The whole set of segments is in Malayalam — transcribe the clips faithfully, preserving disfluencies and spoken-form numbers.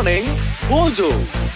Morning Mojo.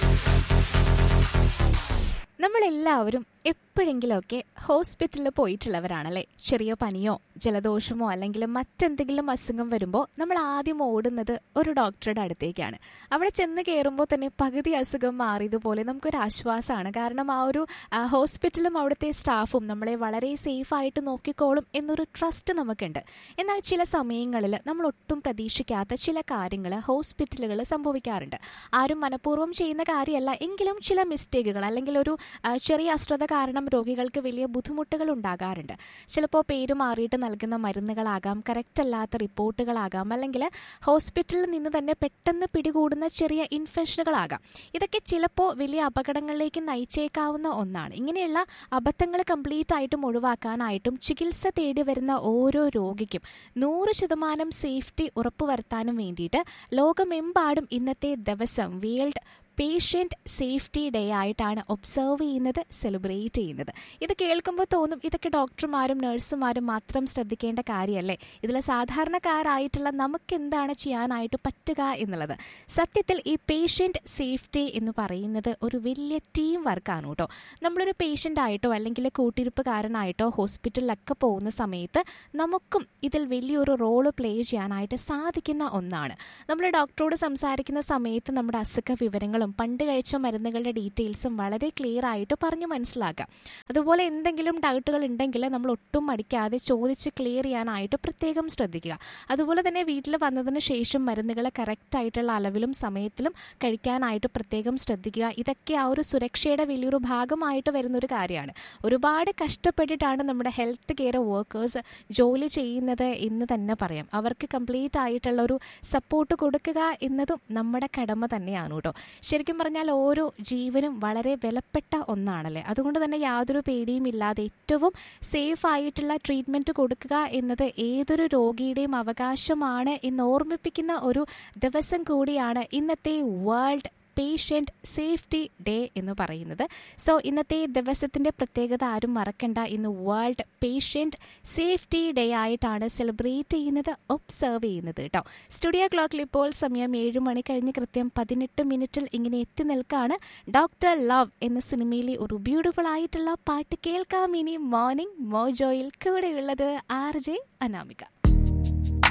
നമ്മളെല്ലാവരും എപ്പോഴെങ്കിലുമൊക്കെ ഹോസ്പിറ്റലിൽ പോയിട്ടുള്ളവരാണല്ലേ. ചെറിയ പനിയോ ജലദോഷമോ അല്ലെങ്കിൽ മറ്റെന്തെങ്കിലും അസുഖം വരുമ്പോൾ നമ്മൾ ആദ്യം ഓടുന്നത് ഒരു ഡോക്ടറുടെ അടുത്തേക്കാണ്. അവിടെ ചെന്ന് കയറുമ്പോൾ തന്നെ പകുതി അസുഖം മാറിയതുപോലെ നമുക്കൊരു ആശ്വാസമാണ്. കാരണം ആ ഒരു ഹോസ്പിറ്റലും അവിടുത്തെ സ്റ്റാഫും നമ്മളെ വളരെ സേഫായിട്ട് നോക്കിക്കോളും എന്നൊരു ട്രസ്റ്റ് നമുക്കുണ്ട്. എന്നാൽ ചില സമയങ്ങളിൽ നമ്മൾ ഒട്ടും പ്രതീക്ഷിക്കാത്ത ചില കാര്യങ്ങൾ ഹോസ്പിറ്റലുകൾ സംഭവിക്കാറുണ്ട്. ആരും മനഃപൂർവ്വം ചെയ്യുന്ന കാര്യമല്ല, എങ്കിലും ചില മിസ്റ്റേക്കുകൾ അല്ലെങ്കിൽ ഒരു ചെറിയ അശ്രദ്ധ കാരണം രോഗികൾക്ക് വലിയ ബുദ്ധിമുട്ടുകൾ ഉണ്ടാകാറുണ്ട്. ചിലപ്പോൾ പേര് മാറിയിട്ട് നൽകുന്ന മരുന്നുകളാകാം, കറക്റ്റ് അല്ലാത്ത റിപ്പോർട്ടുകളാകാം, അല്ലെങ്കിൽ ഹോസ്പിറ്റലിൽ നിന്ന് തന്നെ പെട്ടെന്ന് പിടികൂടുന്ന ചെറിയ ഇൻഫെക്ഷനുകളാകാം. ഇതൊക്കെ ചിലപ്പോൾ വലിയ അപകടങ്ങളിലേക്ക് നയിച്ചേക്കാവുന്ന ഒന്നാണ്. ഇങ്ങനെയുള്ള അബദ്ധങ്ങൾ കംപ്ലീറ്റ് ആയിട്ടും ഒഴിവാക്കാനായിട്ടും ചികിത്സ തേടി വരുന്ന ഓരോ രോഗിക്കും നൂറ് ശതമാനം സേഫ്റ്റി ഉറപ്പുവരുത്താനും വേണ്ടിയിട്ട് ലോകമെമ്പാടും ഇന്നത്തെ ദിവസം വേൾഡ് പേഷ്യൻ്റ് സേഫ്റ്റി ഡേ ആയിട്ടാണ് ഒബ്സർവ് ചെയ്യുന്നത്, സെലിബ്രേറ്റ് ചെയ്യുന്നത്. ഇത് കേൾക്കുമ്പോൾ തോന്നും ഇതൊക്കെ ഡോക്ടർമാരും നഴ്സുമാരും മാത്രം ശ്രദ്ധിക്കേണ്ട കാര്യമല്ലേ, ഇതിൽ സാധാരണക്കാരായിട്ടുള്ള നമുക്ക് എന്താണ് ചെയ്യാനായിട്ട് പറ്റുക എന്നുള്ളത്. സത്യത്തിൽ ഈ പേഷ്യൻ്റ് സേഫ്റ്റി എന്ന് പറയുന്നത് ഒരു വലിയ ടീം വർക്കാണ് കേട്ടോ. നമ്മളൊരു പേഷ്യൻ്റ് ആയിട്ടോ അല്ലെങ്കിൽ കൂട്ടിരിപ്പുകാരനായിട്ടോ ഹോസ്പിറ്റലിലൊക്കെ പോകുന്ന സമയത്ത് നമുക്കും ഇതിൽ വലിയൊരു റോള് പ്ലേ ചെയ്യാനായിട്ട് സാധിക്കുന്ന ഒന്നാണ്. നമ്മൾ ഡോക്ടറോട് സംസാരിക്കുന്ന സമയത്ത് നമ്മുടെ അസുഖ വിവരങ്ങളും പണ്ട് കഴിച്ച മരുന്നുകളുടെ ഡീറ്റെയിൽസും വളരെ ക്ലിയർ ആയിട്ട് പറഞ്ഞു മനസ്സിലാക്കാം. അതുപോലെ എന്തെങ്കിലും ഡൗട്ടുകൾ ഉണ്ടെങ്കിൽ നമ്മൾ ഒട്ടും മടിക്കാതെ ചോദിച്ച് ക്ലിയർ ചെയ്യാനായിട്ട് പ്രത്യേകം ശ്രദ്ധിക്കുക. അതുപോലെ തന്നെ വീട്ടിൽ വന്നതിന് ശേഷം മരുന്നുകൾ കറക്റ്റായിട്ടുള്ള അളവിലും സമയത്തിലും കഴിക്കാനായിട്ട് പ്രത്യേകം ശ്രദ്ധിക്കുക. ഇതൊക്കെ ആ ഒരു സുരക്ഷയുടെ വലിയൊരു ഭാഗമായിട്ട് വരുന്നൊരു കാര്യമാണ്. ഒരുപാട് കഷ്ടപ്പെട്ടിട്ടാണ് നമ്മുടെ ഹെൽത്ത് കെയർ വർക്കേഴ്സ് ജോലി ചെയ്യുന്നത് എന്ന് തന്നെ പറയാം. അവർക്ക് കംപ്ലീറ്റ് ആയിട്ടുള്ള ഒരു സപ്പോർട്ട് കൊടുക്കുക എന്നതും നമ്മുടെ കടമ തന്നെയാണ് കേട്ടോ. ശരിക്കും പറഞ്ഞാൽ ഓരോ ജീവനും വളരെ വിലപ്പെട്ട ഒന്നാണല്ലേ. അതുകൊണ്ട് തന്നെ യാതൊരു പേടിയും ഇല്ലാതെ ഏറ്റവും സേഫ് ആയിട്ടുള്ള ട്രീറ്റ്മെൻറ്റ് കൊടുക്കുക എന്നത് ഏതൊരു രോഗിയുടെയും അവകാശമാണ് എന്ന് ഓർമ്മിപ്പിക്കുന്ന ഒരു ദിവസം കൂടിയാണ് ഇന്നത്തെ വേൾഡ് പേഷ്യൻ്റ് സേഫ്റ്റി ഡേ എന്ന് പറയുന്നത്. സോ ഇന്നത്തെ ദിവസത്തിൻ്റെ പ്രത്യേകത ആരും മറക്കണ്ട. ഇന്ന് വേൾഡ് പേഷ്യൻ്റ് സേഫ്റ്റി ഡേ ആയിട്ടാണ് സെലിബ്രേറ്റ് ചെയ്യുന്നത്, ഒബ്സർവ് ചെയ്യുന്നത് കേട്ടോ. സ്റ്റുഡിയോ ക്ലോക്കിൽ ഇപ്പോൾ സമയം ഏഴ് മണി കഴിഞ്ഞ് കൃത്യം പതിനെട്ട് മിനിറ്റിൽ ഇങ്ങനെ എത്തി നിൽക്കാണ്. ഡോക്ടർ ലവ് എന്ന സിനിമയിലെ ഒരു ബ്യൂട്ടിഫുൾ ആയിട്ടുള്ള പാട്ട് കേൾക്കാം ഇനി മോർണിംഗ് മോജോയിൽ. കൂടെയുള്ളത് ആർ ജെ അനാമിക.